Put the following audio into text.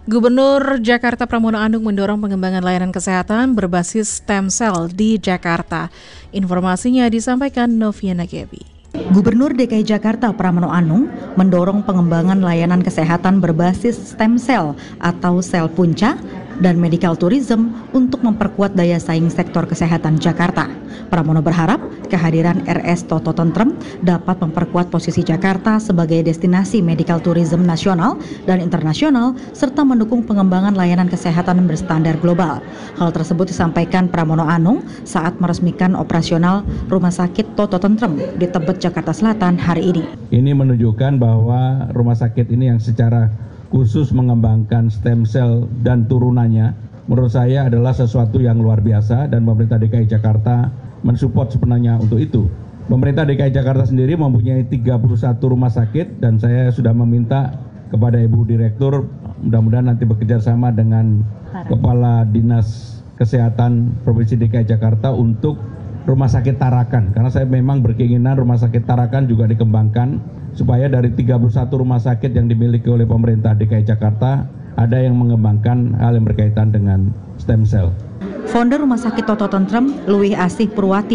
Gubernur Jakarta Pramono Anung mendorong pengembangan layanan kesehatan berbasis stem cell di Jakarta. Informasinya disampaikan Noviana Gebi. Gubernur DKI Jakarta Pramono Anung mendorong pengembangan layanan kesehatan berbasis stem cell atau sel punca dan medical tourism untuk memperkuat daya saing sektor kesehatan Jakarta. Pramono berharap kehadiran RS Toto Tentrem dapat memperkuat posisi Jakarta sebagai destinasi medical tourism nasional dan internasional serta mendukung pengembangan layanan kesehatan berstandar global. Hal tersebut disampaikan Pramono Anung saat meresmikan operasional Rumah Sakit Toto Tentrem di Tebet, Jakarta Selatan hari ini. Ini menunjukkan bahwa rumah sakit ini yang secara khusus mengembangkan stem cell dan turunannya, menurut saya adalah sesuatu yang luar biasa dan pemerintah DKI Jakarta mensupport sepenuhnya untuk itu. Pemerintah DKI Jakarta sendiri mempunyai 31 rumah sakit dan saya sudah meminta kepada Ibu Direktur mudah-mudahan nanti bekerja sama dengan Kepala Dinas Kesehatan Provinsi DKI Jakarta untuk Rumah Sakit Tarakan, karena saya memang berkeinginan Rumah Sakit Tarakan juga dikembangkan supaya dari 31 rumah sakit yang dimiliki oleh pemerintah DKI Jakarta ada yang mengembangkan hal yang berkaitan dengan stem cell. Founder Rumah Sakit Toto Tentrem, Luwih Asih Purwati